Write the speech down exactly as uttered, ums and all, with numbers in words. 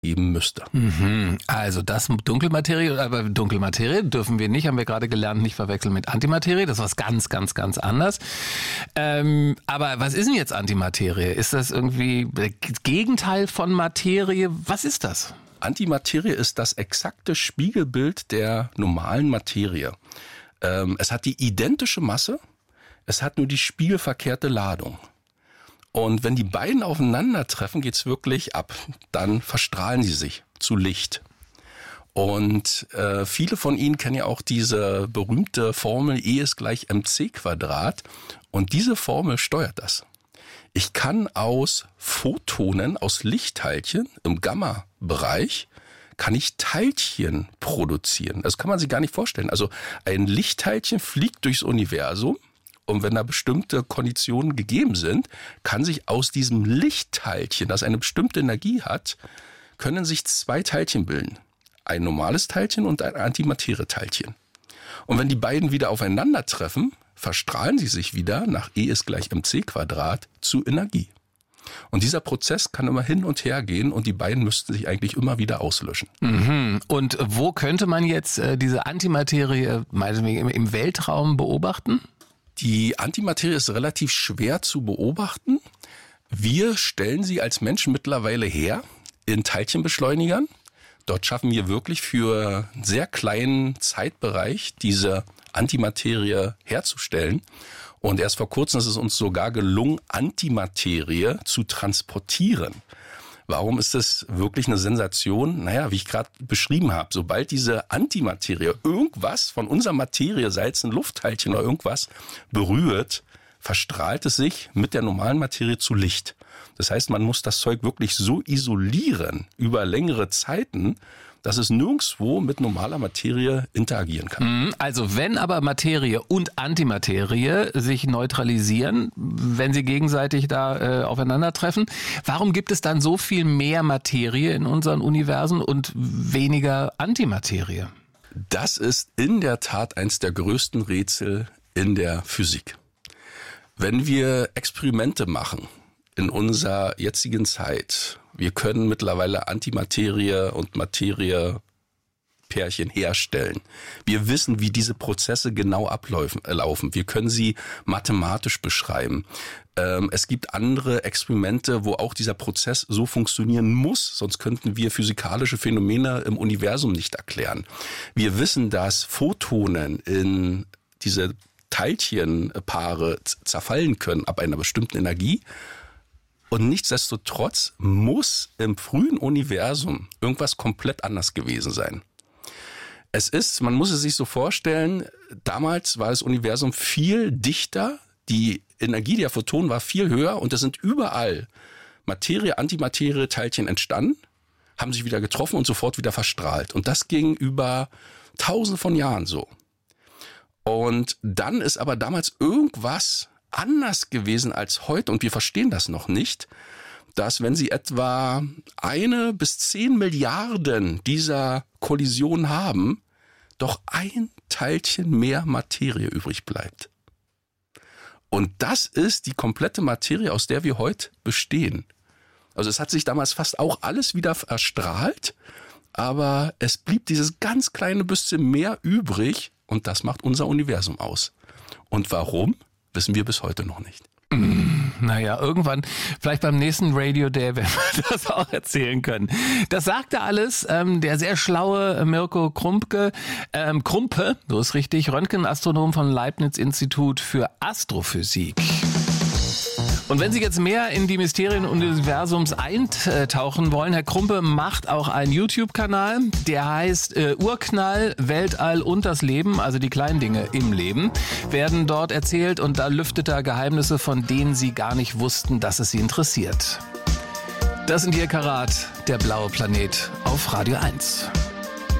geben müsste. Mhm. Also das Dunkelmaterie, aber Dunkelmaterie dürfen wir nicht, haben wir gerade gelernt, nicht verwechseln mit Antimaterie. Das ist was ganz, ganz, ganz anders. Ähm, aber was ist denn jetzt Antimaterie? Ist das irgendwie das Gegenteil von Materie? Was ist das? Antimaterie ist das exakte Spiegelbild der normalen Materie. Ähm, es hat die identische Masse, es hat nur die spiegelverkehrte Ladung. Und wenn die beiden aufeinandertreffen, geht's wirklich ab. Dann verstrahlen sie sich zu Licht. Und äh, viele von Ihnen kennen ja auch diese berühmte Formel E ist gleich mc Quadrat. Und diese Formel steuert das. Ich kann aus Photonen, aus Lichtteilchen im Gamma-Bereich, kann ich Teilchen produzieren. Das kann man sich gar nicht vorstellen. Also ein Lichtteilchen fliegt durchs Universum. Und wenn da bestimmte Konditionen gegeben sind, kann sich aus diesem Lichtteilchen, das eine bestimmte Energie hat, können sich zwei Teilchen bilden. Ein normales Teilchen und ein Antimaterie-Teilchen. Und wenn die beiden wieder aufeinandertreffen, verstrahlen sie sich wieder nach E ist gleich mc Quadrat zu Energie. Und dieser Prozess kann immer hin und her gehen und die beiden müssten sich eigentlich immer wieder auslöschen. Mhm. Und wo könnte man jetzt äh, diese Antimaterie meinetwegen im Weltraum beobachten? Die Antimaterie ist relativ schwer zu beobachten. Wir stellen sie als Menschen mittlerweile her in Teilchenbeschleunigern. Dort schaffen wir wirklich für einen sehr kleinen Zeitbereich diese Antimaterie herzustellen. Und erst vor kurzem ist es uns sogar gelungen, Antimaterie zu transportieren. Warum ist das wirklich eine Sensation? Naja, wie ich gerade beschrieben habe, sobald diese Antimaterie irgendwas von unserer Materie, sei es ein Luftteilchen oder irgendwas, berührt, verstrahlt es sich mit der normalen Materie zu Licht. Das heißt, man muss das Zeug wirklich so isolieren über längere Zeiten, dass es nirgendwo mit normaler Materie interagieren kann. Also wenn aber Materie und Antimaterie sich neutralisieren, wenn sie gegenseitig da äh, aufeinandertreffen, warum gibt es dann so viel mehr Materie in unseren Universen und weniger Antimaterie? Das ist in der Tat eins der größten Rätsel in der Physik. Wenn wir Experimente machen in unserer jetzigen Zeit, wir können mittlerweile Antimaterie und Materie-Pärchen herstellen. Wir wissen, wie diese Prozesse genau ablaufen. Wir können sie mathematisch beschreiben. Es gibt andere Experimente, wo auch dieser Prozess so funktionieren muss, sonst könnten wir physikalische Phänomene im Universum nicht erklären. Wir wissen, dass Photonen in diese Teilchenpaare zerfallen können ab einer bestimmten Energie. Und nichtsdestotrotz muss im frühen Universum irgendwas komplett anders gewesen sein. Es ist, man muss es sich so vorstellen, damals war das Universum viel dichter, die Energie der Photonen war viel höher und es sind überall Materie, Antimaterie, Teilchen entstanden, haben sich wieder getroffen und sofort wieder verstrahlt. Und das ging über tausende von Jahren so. Und dann ist aber damals irgendwas anders gewesen als heute und wir verstehen das noch nicht, dass wenn Sie etwa eine bis zehn Milliarden dieser Kollisionen haben, doch ein Teilchen mehr Materie übrig bleibt. Und das ist die komplette Materie, aus der wir heute bestehen. Also es hat sich damals fast auch alles wieder erstrahlt, aber es blieb dieses ganz kleine bisschen mehr übrig und das macht unser Universum aus. Und warum? Wissen wir bis heute noch nicht. Mm, naja, irgendwann, vielleicht beim nächsten Radio Day, werden wir das auch erzählen können. Das sagte alles ähm, der sehr schlaue Mirko Krumpke, ähm, Krumpe, so ist richtig, Röntgenastronom vom Leibniz-Institut für Astrophysik. Und wenn Sie jetzt mehr in die Mysterien des Universums eintauchen wollen, Herr Krumpe macht auch einen YouTube-Kanal, der heißt äh, Urknall, Weltall und das Leben, also die kleinen Dinge im Leben, werden dort erzählt und da lüftet er Geheimnisse, von denen Sie gar nicht wussten, dass es Sie interessiert. Das sind hier Karat, der blaue Planet auf Radio eins.